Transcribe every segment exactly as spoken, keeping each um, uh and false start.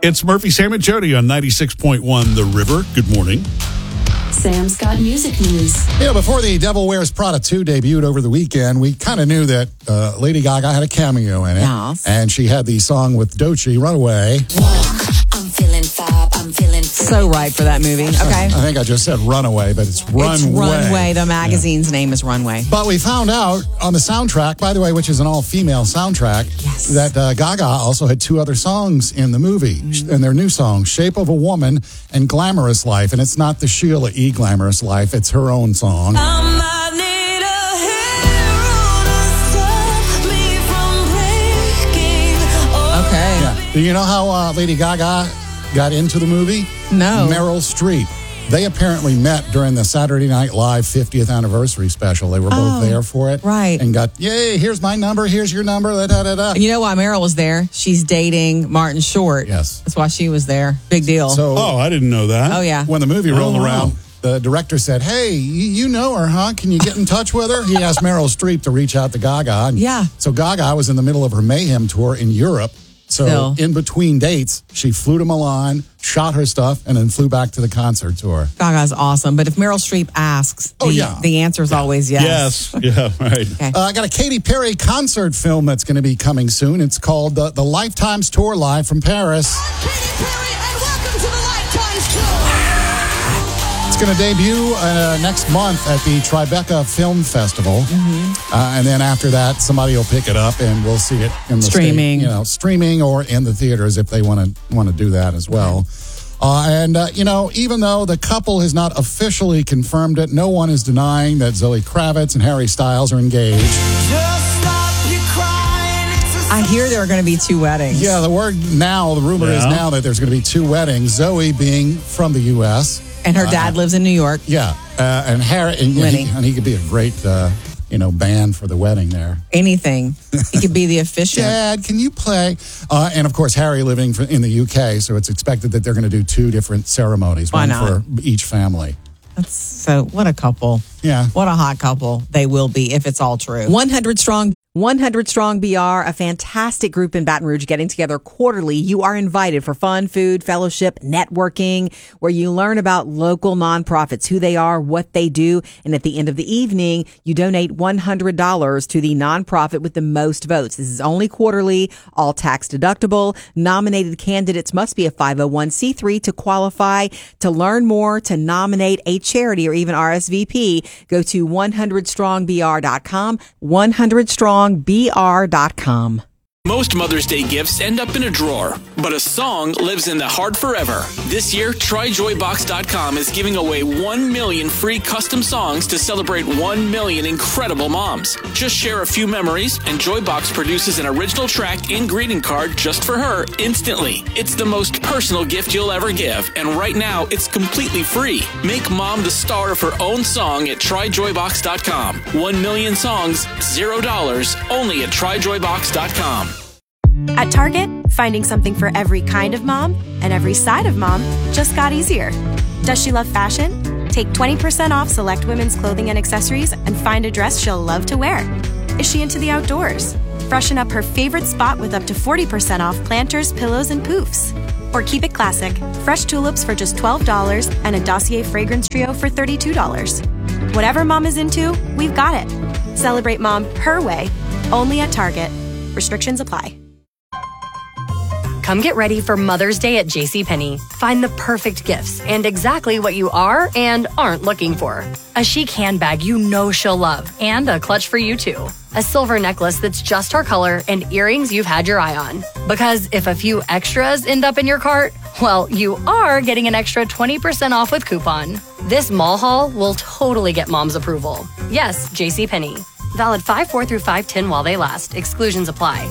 It's Murphy, Sam, and Jody on ninety-six point one The River. Good morning. Sam's got music news. You know, before The Devil Wears Prada two debuted over the weekend, we kind of knew that uh, Lady Gaga had a cameo in it. Yes. And she had the song with Doechii, Runaway. Walk, I'm feeling fab, I'm feeling So right for that movie. Okay. I think I just said Runaway, but it's Runway. It's Runway. The magazine's name is Runway. But we found out on the soundtrack, by the way, which is an all-female soundtrack, Yes. that uh, Gaga also had two other songs in the movie, mm. and their new songs, Shape of a Woman and Glamorous Life. And it's not the Sheila E. Glamorous Life, it's her own song. I might need a hero to stop me from breaking. Oh, Okay. Yeah. Do you know how uh, Lady Gaga got into the movie? No. Meryl Streep. They apparently met during the Saturday Night Live fiftieth anniversary special. They were both Oh, there for it. right. And got, yay, here's my number, here's your number, da, da, da, da. And you know why Meryl was there? She's dating Martin Short. Yes. That's why she was there. Big deal. So Oh, I didn't know that. oh, yeah. when the movie rolled Oh. around, the director said, hey, you, you know her, huh? Can you get in touch with her? He asked Meryl Streep to reach out to Gaga. And Yeah. So Gaga was in the middle of her Mayhem tour in Europe. So Still. in between dates, she flew to Milan, shot her stuff, and then flew back to the concert tour. Gaga's awesome. But if Meryl Streep asks, the, Oh, yeah. the answer is always yes. Yes. Yeah, right. Okay. Uh, I got a Katy Perry concert film that's going to be coming soon. It's called uh, The Lifetimes Tour Live from Paris. Katy Perry, and welcome to the Lifetimes Tour. It's going to debut uh, next month at the Tribeca Film Festival. Mm-hmm. Uh, and then after that, somebody will pick it up and we'll see it in the Streaming. state, you know, streaming or in the theaters if they want to want to do that as well. Uh, and, uh, you know, even though the couple has not officially confirmed it, no one is denying that Zoe Kravitz and Harry Styles are engaged. Just stop your crying. It's a I hear there are going to be two weddings. Yeah, the word now, the rumor is Yeah. now that there's going to be two weddings, Zoe being from the U S And her dad lives in New York. Yeah, uh, and Harry, and, Lenny. he, and he could be a great, uh, you know, band for the wedding there. Anything. He could be the officiant. Dad, can you play? Uh, and of course, Harry living for, in the U K, so it's expected that they're going to do two different ceremonies, Why one not? for each family. That's so, what a couple. Yeah. What a hot couple they will be if it's all true. one hundred strong. one hundred Strong B R, a fantastic group in Baton Rouge getting together quarterly. You are invited for fun, food, fellowship, networking, where you learn about local nonprofits, who they are, what they do. And at the end of the evening, you donate one hundred dollars to the nonprofit with the most votes. This is only quarterly, all tax deductible. Nominated candidates must be a five oh one c three to qualify. To learn more, to nominate a charity or even R S V P, go to one hundred strong b r dot com, one hundred strong b r dot com. Most Mother's Day gifts end up in a drawer, but a song lives in the heart forever. This year, try joy box dot com is giving away one million free custom songs to celebrate one million incredible moms. Just share a few memories, and Joybox produces an original track and greeting card just for her instantly. It's the most personal gift you'll ever give, and right now, it's completely free. Make mom the star of her own song at try joy box dot com. One million songs, zero dollars, only at try joy box dot com. At Target, finding something for every kind of mom and every side of mom just got easier. Does she love fashion? Take twenty percent off select women's clothing and accessories and find a dress she'll love to wear. Is she into the outdoors? Freshen up her favorite spot with up to forty percent off planters, pillows, and poofs. Or keep it classic, fresh tulips for just twelve dollars and a Dossier fragrance trio for thirty-two dollars. Whatever mom is into, we've got it. Celebrate mom her way, only at Target. Restrictions apply. Come get ready for Mother's Day at JCPenney. Find the perfect gifts and exactly what you are and aren't looking for. A chic handbag you know she'll love and a clutch for you too. A silver necklace that's just her color and earrings you've had your eye on. Because if a few extras end up in your cart, well, you are getting an extra twenty percent off with coupon. This mall haul will totally get mom's approval. Yes, JCPenney. Valid five four through five ten while they last. Exclusions apply.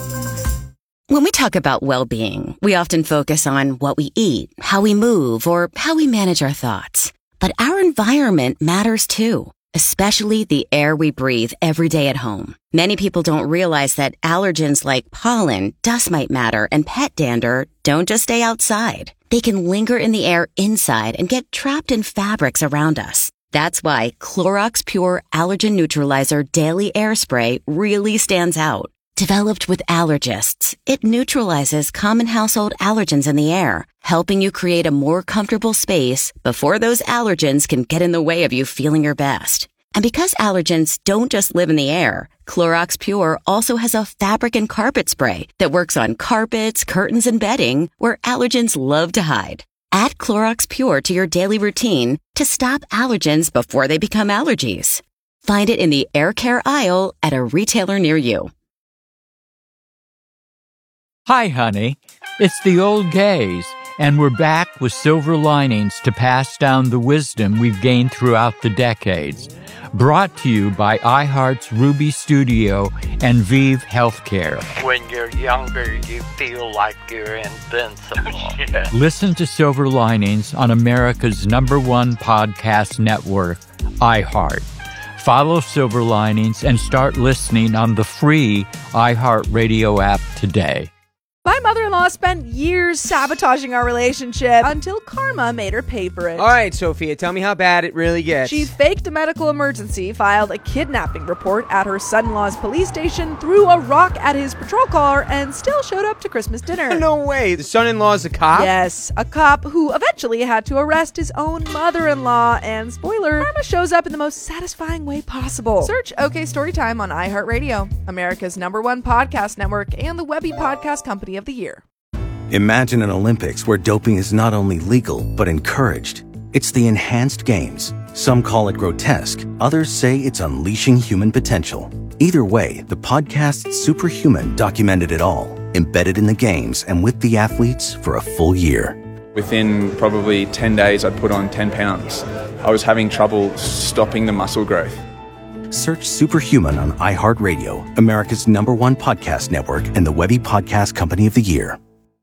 When we talk about well-being, we often focus on what we eat, how we move, or how we manage our thoughts. But our environment matters too, especially the air we breathe every day at home. Many people don't realize that allergens like pollen, dust mite matter, and pet dander don't just stay outside. They can linger in the air inside and get trapped in fabrics around us. That's why Clorox Pure Allergen Neutralizer Daily Air Spray really stands out. Developed with allergists, it neutralizes common household allergens in the air, helping you create a more comfortable space before those allergens can get in the way of you feeling your best. And because allergens don't just live in the air, Clorox Pure also has a fabric and carpet spray that works on carpets, curtains, and bedding where allergens love to hide. Add Clorox Pure to your daily routine to stop allergens before they become allergies. Find it in the air care aisle at a retailer near you. Hi, honey. It's the old gays, and we're back with silver linings to pass down the wisdom we've gained throughout the decades. Brought to you by iHeart's Ruby Studio and Vive Healthcare. When you're younger, you feel like you're invincible. Yeah. Listen to Silver Linings on America's number one podcast network, iHeart. Follow Silver Linings and start listening on the free iHeartRadio app today. My mother-in-law spent years sabotaging our relationship until karma made her pay for it. All right, Sophia, tell me how bad it really gets. She faked a medical emergency, filed a kidnapping report at her son-in-law's police station, threw a rock at his patrol car, and still showed up to Christmas dinner. No way. The son-in-law's a cop? Yes, a cop who eventually had to arrest his own mother-in-law. And spoiler, karma shows up in the most satisfying way possible. Search OK Storytime on iHeartRadio, America's number one podcast network, and the Webby Podcast Company of the Year. Imagine an Olympics where doping is not only legal, but encouraged. It's the enhanced games. Some call it grotesque. Others say it's unleashing human potential. Either way, the podcast Superhuman documented it all, embedded in the games and with the athletes for a full year. Within probably ten days, I'd put on ten pounds. I was having trouble stopping the muscle growth. Search Superhuman on iHeartRadio, America's number one podcast network, and the Webby Podcast Company of the Year.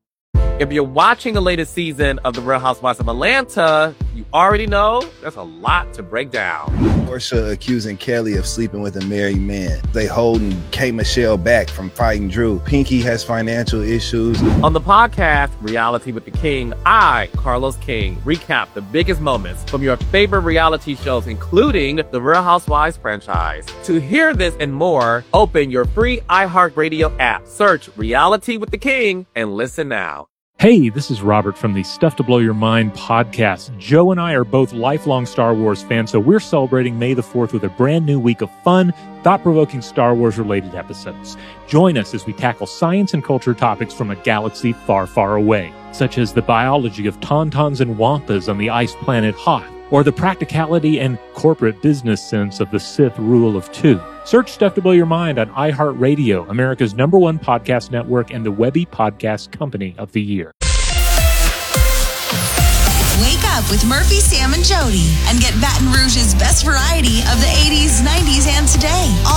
If you're watching the latest season of The Real Housewives of Atlanta, you already know there's a lot to break down. Porsha accusing Kelly of sleeping with a married man. They holding K. Michelle back from fighting Drew. Pinky has financial issues. On the podcast, Reality with the King, I, Carlos King, recap the biggest moments from your favorite reality shows, including the Real Housewives franchise. To hear this and more, open your free iHeartRadio app. Search Reality with the King and listen now. Hey, this is Robert from the Stuff to Blow Your Mind podcast. Joe and I are both lifelong Star Wars fans, so we're celebrating May the fourth with a brand new week of fun, thought-provoking Star Wars-related episodes. Join us as we tackle science and culture topics from a galaxy far, far away, such as the biology of tauntauns and wampas on the ice planet Hoth, or the practicality and corporate business sense of the Sith rule of two. Search Stuff to Blow Your Mind on iHeartRadio, America's number one podcast network, and the Webby Podcast Company of the Year. Wake up with Murphy, Sam, and Jody and get Baton Rouge's best variety of the eighties, nineties, and today. All